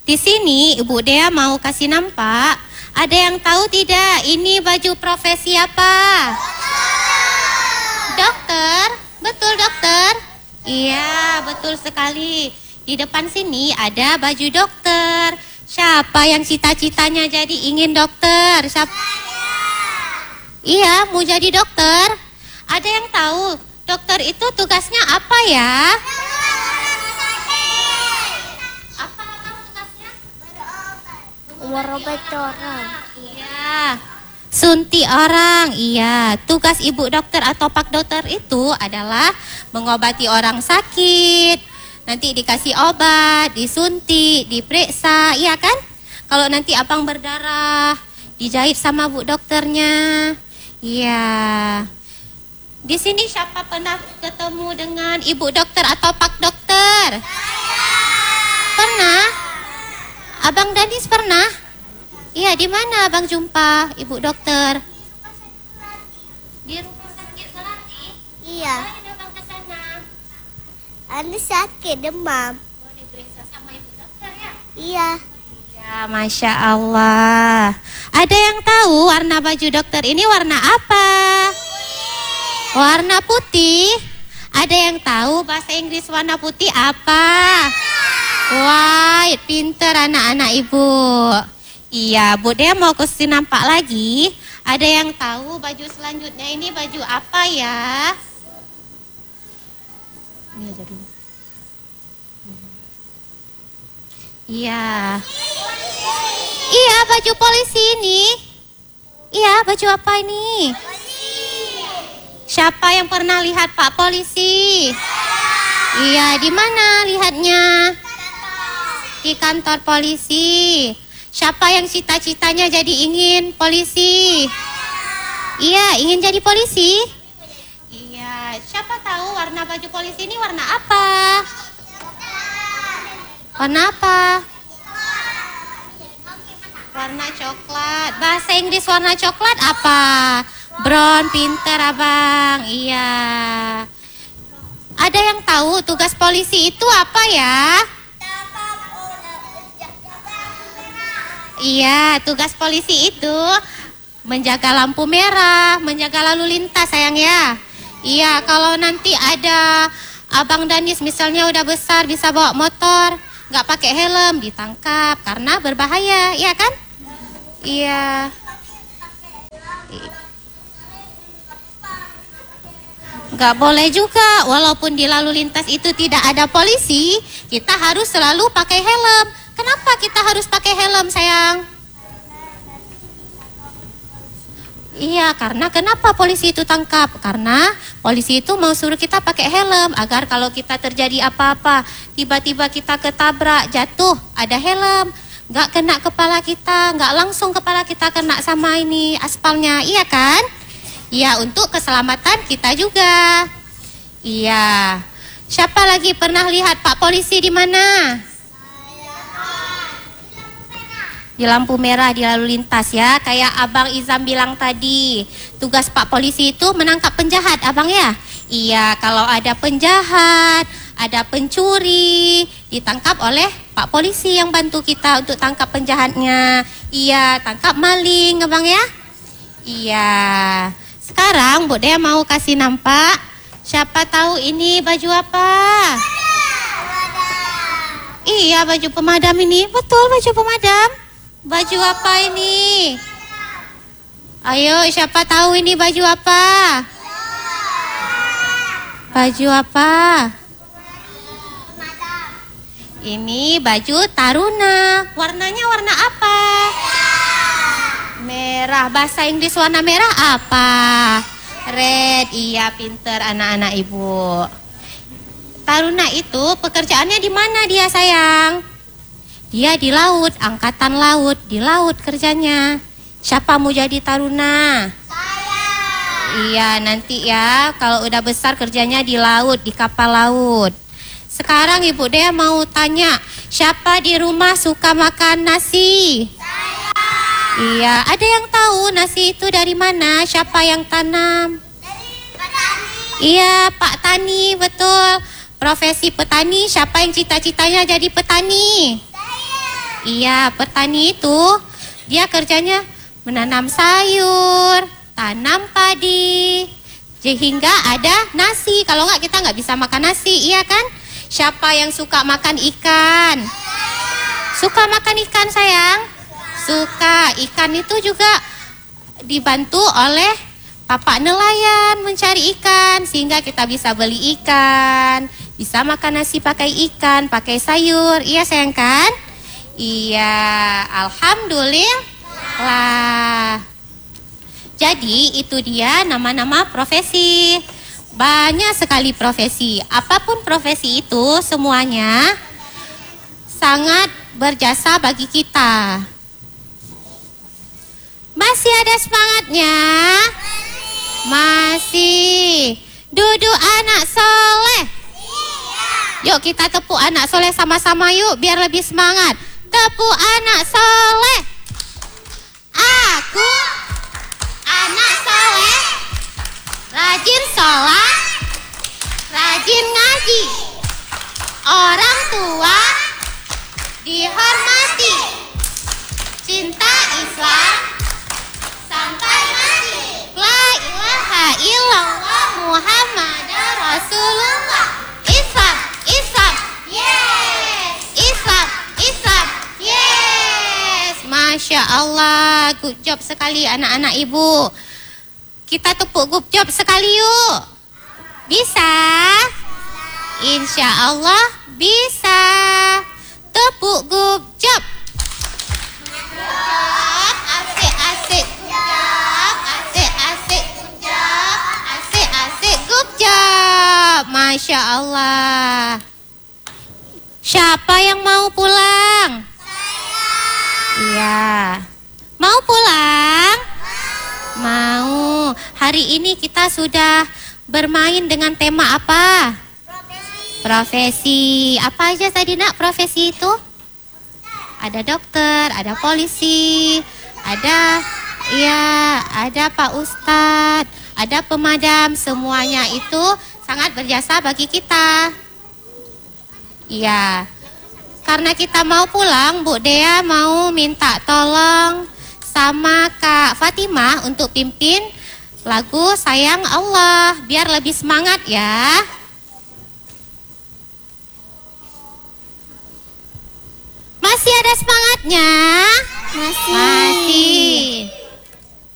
Di sini Ibu Dea mau kasih nampak. Ada yang tahu tidak ini baju profesi apa? Dokter. Betul dokter? Iya, betul sekali. Di depan sini ada baju dokter. Siapa yang cita-citanya jadi ingin dokter? Siapa? Iya, mau jadi dokter. Ada yang tahu dokter itu tugasnya apa ya? Apa tugasnya? Merobek orang. Iya. Suntik orang. Iya. Tugas ibu dokter atau pak dokter itu adalah mengobati orang sakit. Nanti dikasih obat, disuntik, diperiksa, iya kan? Kalau nanti abang berdarah, dijahit sama bu dokternya. Iya. Di sini siapa pernah ketemu dengan ibu dokter atau pak dokter? Pernah? Abang Danis pernah? Iya, di mana abang jumpa ibu dokter? Di rumah sakit Melati? Iya. Ada abang ke sana. Anda sakit demam. Oh, diperiksa sama ibu dokter ya? Iya. Ya, Masya Allah. Ada yang tahu warna baju dokter ini warna apa? Warna putih. Ada yang tahu bahasa Inggris warna putih apa? White. Pinter anak-anak ibu. Iya, Bu Dea mau kasih nampak lagi. Ada yang tahu baju selanjutnya ini baju apa ya? Ini aja dulu. Iya. Iya, baju polisi ini. Iya, baju apa ini? Siapa yang pernah lihat Pak Polisi? Iya, di mana lihatnya? Di kantor polisi. Siapa yang cita-citanya jadi ingin polisi? Iya, ingin jadi polisi? Iya, siapa tahu warna baju polisi ini warna apa? Warna apa? Warna coklat. Bahasa Inggris warna coklat apa? Brown. Pinter abang. Iya. Ada yang tahu tugas polisi itu apa ya? Iya, tugas polisi itu menjaga lampu merah, menjaga lalu lintas sayang ya. Iya, kalau nanti ada abang Danis misalnya udah besar bisa bawa motor, nggak pakai helm ditangkap karena berbahaya, iya kan? Iya. Nggak boleh juga, walaupun di lalu lintas itu tidak ada polisi, kita harus selalu pakai helm. Kenapa kita harus pakai helm, sayang? Iya, karena kenapa polisi itu tangkap? Karena polisi itu mau suruh kita pakai helm agar kalau kita terjadi apa-apa, tiba-tiba kita ketabrak, jatuh, ada helm, nggak kena kepala kita, nggak langsung kepala kita kena sama ini aspalnya, iya kan? Iya, untuk keselamatan kita juga. Iya. Siapa lagi pernah lihat Pak Polisi di mana? Di lampu merah, di lalu lintas ya. Kayak Abang Izam bilang tadi, tugas Pak Polisi itu menangkap penjahat, Abang ya? Iya, kalau ada penjahat, ada pencuri, ditangkap oleh Pak Polisi yang bantu kita untuk tangkap penjahatnya. Iya, tangkap maling, Abang ya? Iya. Sekarang Bu Dea mau kasih nampak. Siapa tahu ini baju apa? Iya, baju pemadam ini. Betul, baju pemadam. Baju apa ini? Ayo, siapa tahu ini baju apa? Baju apa? Ini baju taruna. Warnanya warna apa? Merah. Bahasa Inggris warna merah apa? Red. Iya, pinter anak-anak ibu. Taruna itu pekerjaannya di mana dia, sayang? Dia di laut, angkatan laut, di laut kerjanya. Siapa mau jadi taruna? Saya. Iya, nanti ya kalau udah besar kerjanya di laut, di kapal laut. Sekarang Ibu Dea mau tanya, siapa di rumah suka makan nasi? Saya. Iya, ada yang tahu nasi itu dari mana? Siapa yang tanam? Dari petani. Iya, Pak Tani, betul. Profesi petani, siapa yang cita-citanya jadi petani? Iya, petani itu dia kerjanya menanam sayur, tanam padi, sehingga ada nasi. Kalau nggak kita nggak bisa makan nasi, iya kan? Siapa yang suka makan ikan? Suka makan ikan sayang? Suka. Ikan itu juga dibantu oleh bapak nelayan mencari ikan, sehingga kita bisa beli ikan, bisa makan nasi pakai ikan, pakai sayur. Iya sayang kan? Iya, alhamdulillah. Jadi itu dia nama-nama profesi. Banyak sekali profesi. Apapun profesi itu semuanya sangat berjasa bagi kita. Masih ada semangatnya? Masih. Duduk anak soleh. Yuk kita tepuk anak soleh sama-sama yuk biar lebih semangat. Tepuk anak soleh. Aku anak soleh, rajin sholat, rajin ngaji, orang tua dihormati, cinta Islam sampai mati. La ilaha illallah Muhammadar Rasulullah. Islam, Islam, yes. Islam, Islam, yes. Masya Allah, good job sekali anak-anak ibu. Kita tepuk good job sekali yuk. Bisa? Insya Allah bisa. Tepuk good job. Asik-asik. Asik-asik. Asik-asik. Good job. Masya Allah. Siapa yang mau pulang? Iya. Mau pulang? Mau. Hari ini kita sudah bermain dengan tema apa? Profesi. Apa aja tadi nak profesi itu? Ada dokter, ada polisi, ada Pak Ustadz, ada pemadam. Semuanya itu sangat berjasa bagi kita. Iya. Karena kita mau pulang, Bu Dea mau minta tolong sama Kak Fatimah untuk pimpin lagu Sayang Allah, biar lebih semangat ya. Masih ada semangatnya?